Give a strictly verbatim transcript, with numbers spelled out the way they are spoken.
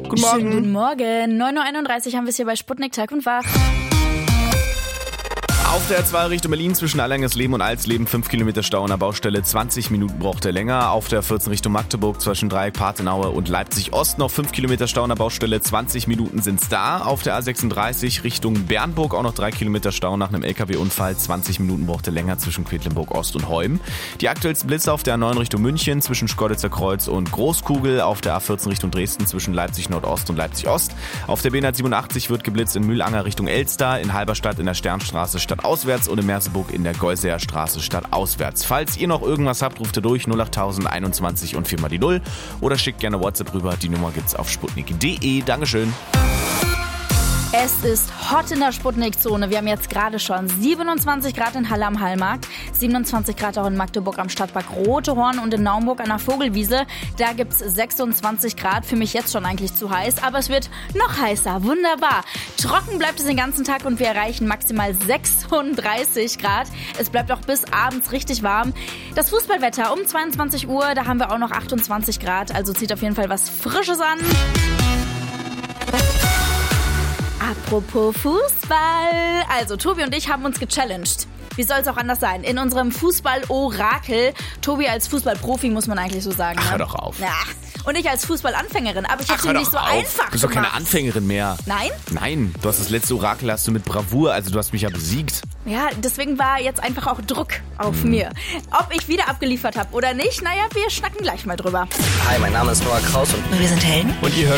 Guten Morgen. Schönen guten Morgen. neun Uhr einunddreißig haben wir es hier bei Sputnik Tag und Wach. Auf der A zwei Richtung Berlin zwischen Allengersleben und Alsleben fünf Kilometer Stau an der Baustelle, zwanzig Minuten braucht er länger. Auf der A vierzehn Richtung Magdeburg zwischen Dreieck, Partenaue und Leipzig Ost noch fünf Kilometer Stau an der Baustelle, zwanzig Minuten sind's da. Auf der A sechsunddreißig Richtung Bernburg auch noch drei Kilometer Stau nach einem L K W-Unfall, zwanzig Minuten braucht er länger zwischen Quedlinburg Ost und Heum. Die aktuellsten Blitze auf der A neun Richtung München zwischen Schkeuditzer Kreuz und Großkugel. Auf der A vierzehn Richtung Dresden zwischen Leipzig Nordost und Leipzig Ost. Auf der B hundertsiebenundachtzig wird geblitzt in Mühlanger Richtung Elster, in Halberstadt in der Sternstraße stadtauswärts und in Merseburg in der Geuseer Straße stadtauswärts. Falls ihr noch irgendwas habt, ruft ihr durch null acht tausend einundzwanzig und vier mal die null oder schickt gerne WhatsApp rüber. Die Nummer gibt's auf sputnik punkt de. Dankeschön. Es ist hot in der Sputnik-Zone. Wir haben jetzt gerade schon siebenundzwanzig Grad in Halle am Hallmarkt, siebenundzwanzig Grad auch in Magdeburg am Stadtpark Rotehorn und in Naumburg an der Vogelwiese. Da gibt's sechsundzwanzig Grad. Für mich jetzt schon eigentlich zu heiß, aber es wird noch heißer. Wunderbar. Trocken bleibt es den ganzen Tag und wir erreichen maximal sechsunddreißig Grad. Es bleibt auch bis abends richtig warm. Das Fußballwetter um zweiundzwanzig Uhr, da haben wir auch noch achtundzwanzig Grad. Also zieht auf jeden Fall was Frisches an. Apropos Fußball. Also Tobi und ich haben uns gechallenged. Wie soll es auch anders sein? In unserem Fußball-Orakel. Tobi als Fußballprofi, muss man eigentlich so sagen. Ach, hör ne? doch auf. Ja. Und ich als Fußballanfängerin. Aber ich Ach, hab's hör ihm nicht doch so auf. einfach Du bist doch gemacht. keine Anfängerin mehr. Nein? Nein, du hast das letzte Orakel hast du mit Bravour, also du hast mich ja besiegt. Ja, deswegen war jetzt einfach auch Druck auf Hm. mir. Ob ich wieder abgeliefert habe oder nicht, naja, wir schnacken gleich mal drüber. Hi, mein Name ist Noah Kraus und Wir sind Helden. Und ihr hört